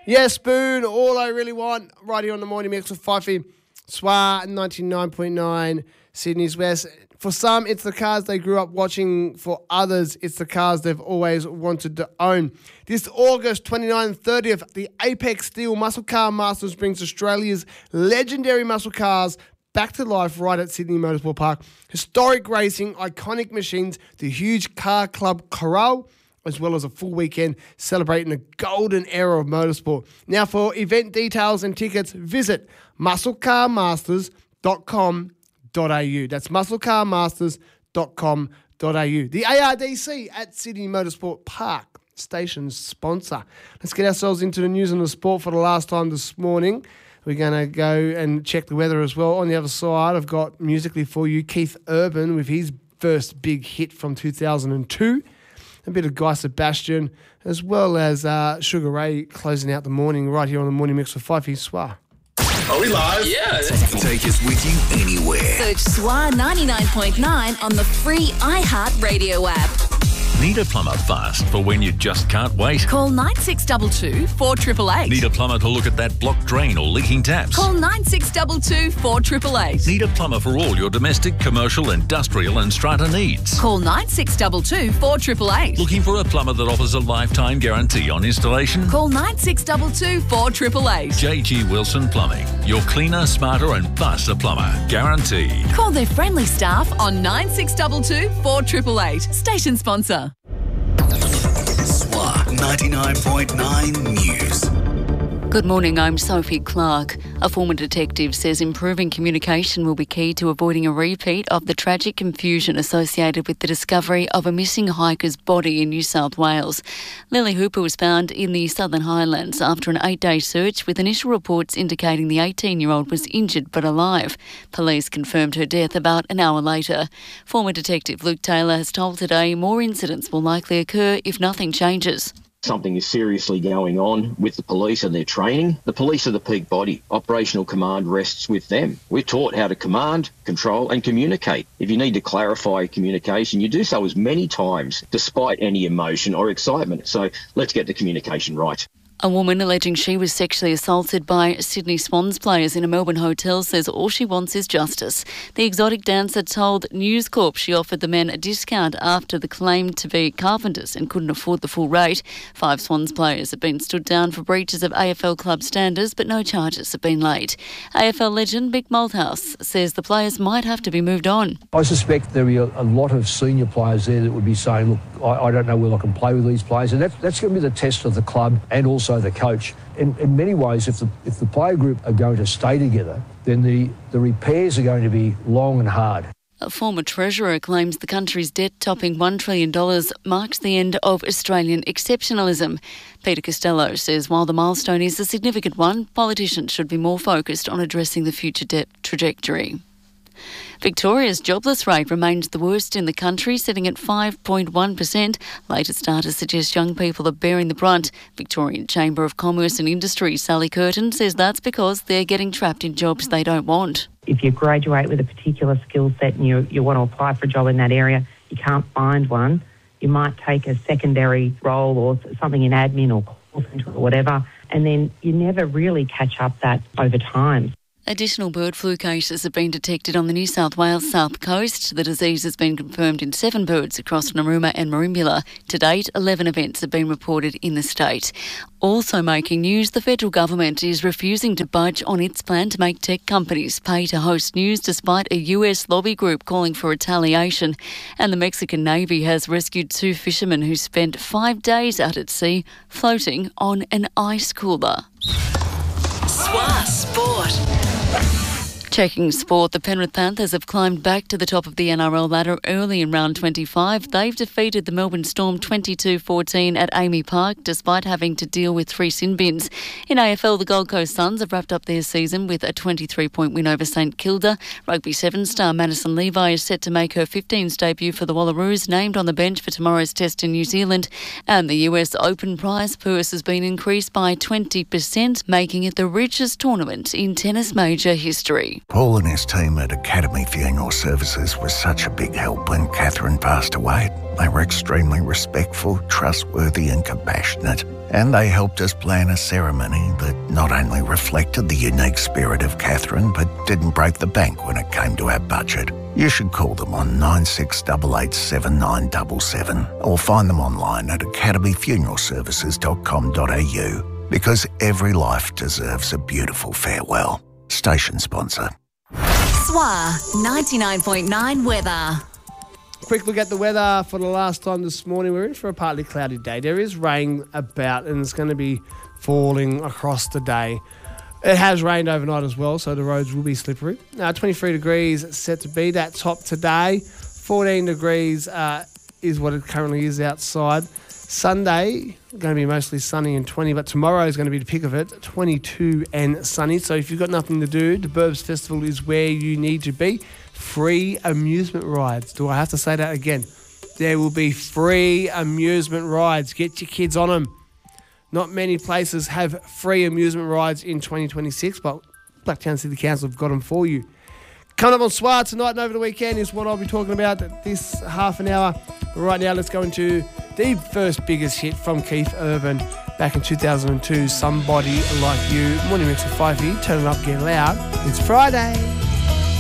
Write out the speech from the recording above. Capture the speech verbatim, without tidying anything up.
Yes, Spoon, all I really want, right here on the Morning Mix with Fifey, S W A ninety-nine point nine, Sydney's West. For some, it's the cars they grew up watching. For others, it's the cars they've always wanted to own. This August twenty-ninth and thirtieth, the Apex Steel Muscle Car Masters brings Australia's legendary muscle cars back to life right at Sydney Motorsport Park. Historic racing, iconic machines, the huge car club corral, as well as a full weekend celebrating the golden era of motorsport. Now, for event details and tickets, visit muscle car masters dot com dot a u. That's muscle car masters dot com dot a u. The A R D C at Sydney Motorsport Park, station's sponsor. Let's get ourselves into the news and the sport for the last time this morning. We're going to go and check the weather as well. On the other side, I've got musically for you Keith Urban with his first big hit from two thousand two. A bit of Guy Sebastian, as well as uh, Sugar Ray closing out the morning right here on the Morning Mix with Fifey, S W A. Are we live? Yeah. Take us with you anywhere. Search S W A ninety-nine point nine on the free iHeartRadio app. Need a plumber fast for when you just can't wait? Call nine six two two, four eight eight eight. Need a plumber to look at that blocked drain or leaking taps? Call nine six two two, four eight eight eight. Need a plumber for all your domestic, commercial, industrial and strata needs? Call nine six two two, four eight eight eight. Looking for a plumber that offers a lifetime guarantee on installation? Call nine six two two, four eight eight eight. J G Wilson Plumbing. Your cleaner, smarter and faster plumber. Guaranteed. Call their friendly staff on nine six two two, four eight eight eight. Station sponsor. S W A ninety-nine point nine News. Good morning, I'm Sophie Clark. A former detective says improving communication will be key to avoiding a repeat of the tragic confusion associated with the discovery of a missing hiker's body in New South Wales. Lily Hooper was found in the Southern Highlands after an eight-day search, with initial reports indicating the eighteen-year-old was injured but alive. Police confirmed her death about an hour later. Former Detective Luke Taylor has told Today more incidents will likely occur if nothing changes. Something is seriously going on with the police and their training. The police are the peak body. Operational command rests with them. We're taught how to command, control and communicate. If you need to clarify communication, you do so as many times despite any emotion or excitement. So let's get the communication right. A woman alleging she was sexually assaulted by Sydney Swans players in a Melbourne hotel says all she wants is justice. The exotic dancer told News Corp she offered the men a discount after the claimed to be carpenters and couldn't afford the full rate. Five Swans players have been stood down for breaches of A F L club standards, but no charges have been laid. A F L legend Mick Malthouse says the players might have to be moved on. I suspect there will be a, a lot of senior players there that would be saying, look, I, I don't know whether I can play with these players. And that, that's going to be the test of the club and also the coach. In, in many ways, if the if the player group are going to stay together, then the, the repairs are going to be long and hard. A former treasurer claims the country's debt topping one trillion dollars marks the end of Australian exceptionalism. Peter Costello says while the milestone is a significant one, politicians should be more focused on addressing the future debt trajectory. Victoria's jobless rate remains the worst in the country, sitting at five point one percent. Latest data suggests young people are bearing the brunt. Victorian Chamber of Commerce and Industry Sally Curtin says that's because they're getting trapped in jobs they don't want. If you graduate with a particular skill set and you, you want to apply for a job in that area, you can't find one, you might take a secondary role or something in admin or call centre or whatever, and then you never really catch up that over time. Additional bird flu cases have been detected on the New South Wales south coast. The disease has been confirmed in seven birds across Narooma and Merimbula. To date, eleven events have been reported in the state. Also making news, the federal government is refusing to budge on its plan to make tech companies pay to host news despite a U S lobby group calling for retaliation. And the Mexican Navy has rescued two fishermen who spent five days out at sea floating on an ice cooler. S W A Sport. Checking sport, the Penrith Panthers have climbed back to the top of the N R L ladder early in round twenty-five. They've defeated the Melbourne Storm twenty-two fourteen at Amy Park, despite having to deal with three sin bins. In A F L, the Gold Coast Suns have wrapped up their season with a twenty-three point win over St Kilda. Rugby Sevens star Madison Levi is set to make her fifteenth debut for the Wallaroos, named on the bench for tomorrow's test in New Zealand. And the U S Open prize purse has been increased by twenty percent, making it the richest tournament in tennis major history. Paul and his team at Academy Funeral Services was such a big help when Catherine passed away. They were extremely respectful, trustworthy and compassionate. And they helped us plan a ceremony that not only reflected the unique spirit of Catherine, but didn't break the bank when it came to our budget. You should call them on nine six eight eight seven nine seven seven or find them online at academy funeral services dot com dot a u, because every life deserves a beautiful farewell. Station sponsor. S W A ninety-nine point nine weather. Quick look at the weather for the last time this morning. We're in for a partly cloudy day. There is rain about and it's going to be falling across the day. It has rained overnight as well, so the roads will be slippery. Uh, twenty-three degrees set to be that top today. fourteen degrees uh, is what it currently is outside. Sunday, going to be mostly sunny and twenty, but tomorrow is going to be the pick of it, twenty-two and sunny. So if you've got nothing to do, the Burbs Festival is where you need to be. Free amusement rides. Do I have to say that again? There will be free amusement rides. Get your kids on them. Not many places have free amusement rides in twenty twenty-six, but Blacktown City Council have got them for you. Coming up on S W A tonight and over the weekend is what I'll be talking about this half an hour. But right now, let's go into the first biggest hit from Keith Urban back in two thousand two, Somebody Like You. Morning mix with Fifey. Turn it up, get loud. It's Friday.